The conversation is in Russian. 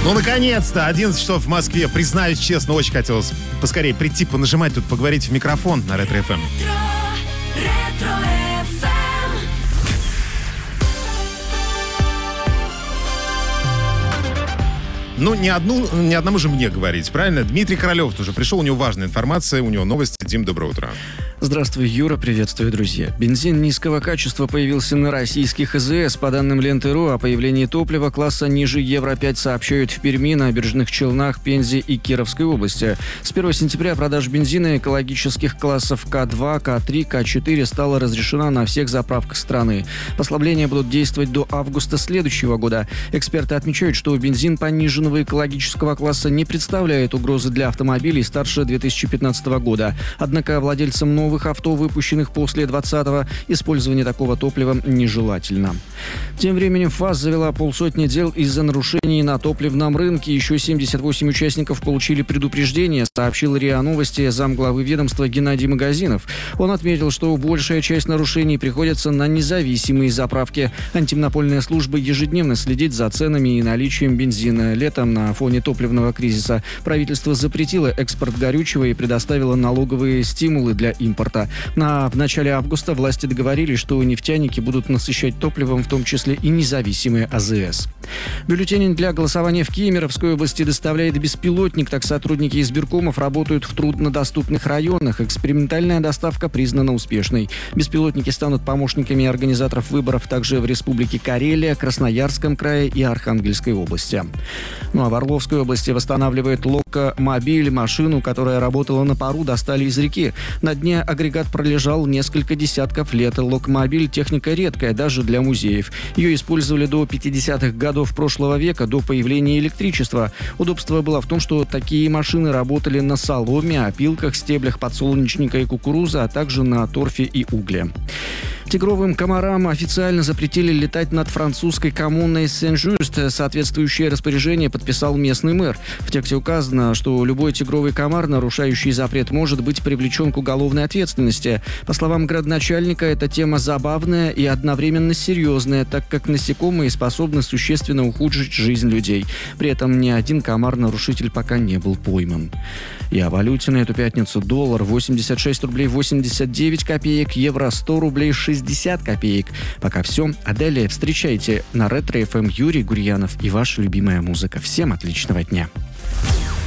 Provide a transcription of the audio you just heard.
Ну, наконец-то, 11 часов в Москве. Признаюсь честно, очень хотелось поскорее прийти, понажимать тут, поговорить в микрофон на Ретро ФМ. Ну, не одному же мне говорить, правильно? Дмитрий Королев тоже пришел, у него важная информация, у него новости. Дим, доброе утро. Здравствуй, Юра, приветствую, друзья. Бензин низкого качества появился на российских АЗС. По данным Ленты.ру, о появлении топлива класса ниже Евро-5 сообщают в Перми, Набережных Челнах, Пензе и Кировской области. С 1 сентября продажа бензина экологических классов К2, К3, К4 стала разрешена на всех заправках страны. Послабления будут действовать до августа следующего года. Эксперты отмечают, что бензин пониженного экологического класса не представляет угрозы для автомобилей старше 2015 года. Однако владельцам новых авто, выпущенных после 2020-го, использование такого топлива нежелательно. Тем временем ФАС завела полсотни дел из-за нарушений на топливном рынке. Еще 78 участников получили предупреждение, сообщил РИА Новости замглавы ведомства Геннадий Магазинов. Он отметил, что большая часть нарушений приходится на независимые заправки. Антимонопольная служба ежедневно следит за ценами и наличием бензина. Летом на фоне топливного кризиса правительство запретило экспорт горючего и предоставило налоговые стимулы для импорта. В начале августа власти договорились, что нефтяники будут насыщать топливом, в том числе и независимые АЗС. Бюллетени для голосования в Кемеровской области доставляет беспилотник. Так сотрудники избиркомов работают в труднодоступных районах. Экспериментальная доставка признана успешной. Беспилотники станут помощниками организаторов выборов также в Республике Карелия, Красноярском крае и Архангельской области. Ну а в Орловской области восстанавливает Локомобиль. Машину, которая работала на пару, достали из реки. На дне агрегат пролежал несколько десятков лет. Локомобиль – техника редкая даже для музеев. Ее использовали до 50-х годов прошлого века, до появления электричества. Удобство было в том, что такие машины работали на соломе, опилках, стеблях подсолнечника и кукурузы, а также на торфе и угле. Тигровым комарам официально запретили летать над французской коммуной Сен-Жюст. Соответствующее распоряжение подписал местный мэр. В тексте указано, что любой тигровый комар, нарушающий запрет, может быть привлечен к уголовной ответственности. По словам градоначальника, эта тема забавная и одновременно серьезная, так как насекомые способны существенно ухудшить жизнь людей. При этом ни один комар-нарушитель пока не был пойман. И о валюте на эту пятницу: доллар 86 рублей 89 копеек, евро 100 рублей 60 копеек. Пока все. А далее встречайте на Ретро ФМ Юрий Гурьянов и ваша любимая музыка. Всем отличного дня.